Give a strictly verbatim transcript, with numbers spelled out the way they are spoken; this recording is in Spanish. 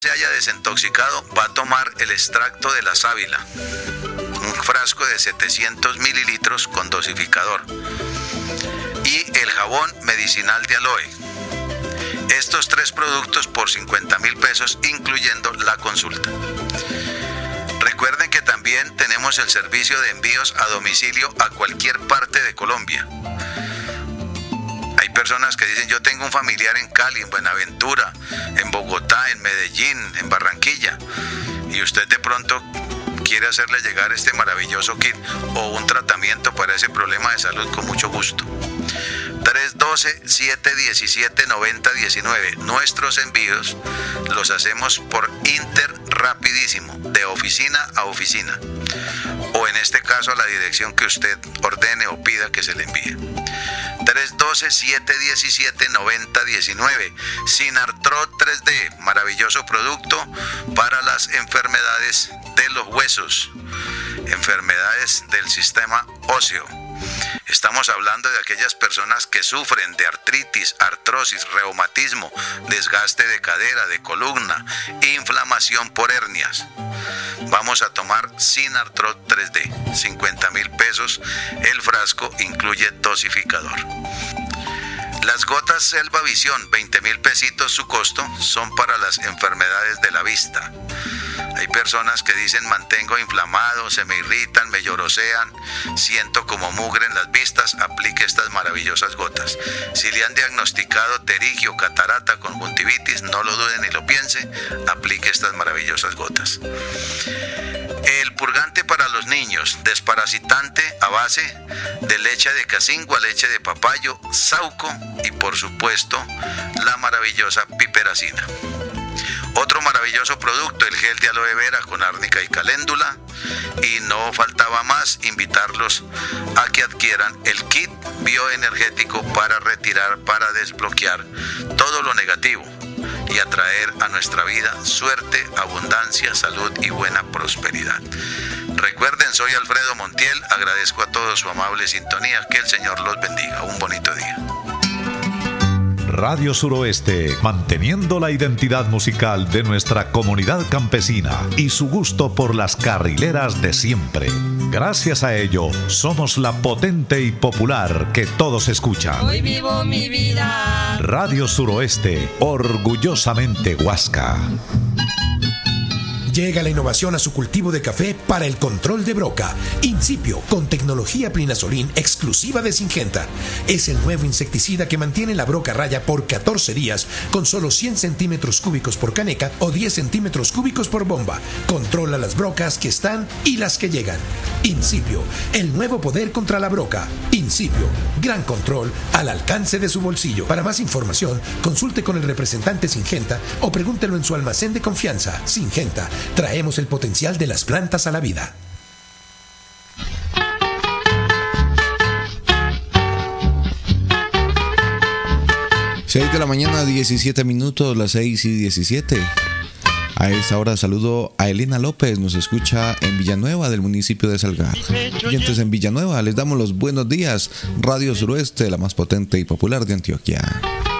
se haya desintoxicado, va a tomar el extracto de la sábila, un frasco de setecientos mililitros con dosificador, y el jabón medicinal de aloe. Estos tres productos por cincuenta mil pesos, incluyendo la consulta. Recuerden que también tenemos el servicio de envíos a domicilio a cualquier parte de Colombia. Hay personas que dicen: yo tengo un familiar en Cali, en Buenaventura, en Bogotá, en Medellín, en Barranquilla, y usted de pronto quiere hacerle llegar este maravilloso kit o un tratamiento para ese problema de salud, con mucho gusto. tres uno dos, siete uno siete, nueve cero uno nueve. Nuestros envíos los hacemos por Inter rapidísimo, de oficina a oficina, o en este caso a la dirección que usted ordene o pida que se le envíe. tres uno dos, siete uno siete, nueve cero uno nueve. Synartrol tres D, maravilloso producto para las enfermedades de los huesos, enfermedades del sistema óseo. Estamos hablando de aquellas personas que sufren de artritis, artrosis, reumatismo, desgaste de cadera, de columna, inflamación por hernias. Vamos a tomar Synartrol tres D, cincuenta mil pesos. El frasco incluye dosificador. Las gotas Selva Visión, veinte mil pesitos su costo, son para las enfermedades de la vista. Hay personas que dicen: mantengo inflamado, se me irritan, me llorosean, siento como mugre en las vistas. Aplique estas maravillosas gotas. Si le han diagnosticado pterigio, catarata, conjuntivitis, no lo dude ni lo piense, aplique estas maravillosas gotas. El purgante para los niños, desparasitante a base de leche de casingua, leche de papayo, sauco y por supuesto la maravillosa piperacina. Otro maravilloso producto, el gel de aloe vera con árnica y caléndula. Y no faltaba más, invitarlos a que adquieran el kit bioenergético para retirar, para desbloquear todo lo negativo y atraer a nuestra vida suerte, abundancia, salud y buena prosperidad. Recuerden, soy Alfredo Montiel, agradezco a todos su amable sintonía, que el Señor los bendiga. Un bonito día. Radio Suroeste, manteniendo la identidad musical de nuestra comunidad campesina y su gusto por las carrileras de siempre. Gracias a ello, somos la potente y popular que todos escuchan. Hoy vivo mi vida. Radio Suroeste, orgullosamente Huasca. Llega la innovación a su cultivo de café para el control de broca. Incipio, con tecnología Plinazolin exclusiva de Syngenta. Es el nuevo insecticida que mantiene la broca a raya por catorce días con solo cien centímetros cúbicos por caneca o diez centímetros cúbicos por bomba. Controla las brocas que están y las que llegan. Incipio, el nuevo poder contra la broca. Incipio, gran control al alcance de su bolsillo. Para más información, consulte con el representante Syngenta o pregúntelo en su almacén de confianza. Syngenta, traemos el potencial de las plantas a la vida. seis de la mañana, diecisiete minutos, las seis y diecisiete. A esta hora saludo a Elena López, nos escucha en Villanueva del municipio de Salgar. Oyentes en Villanueva, les damos los buenos días. Radio Suroeste, la más potente y popular de Antioquia.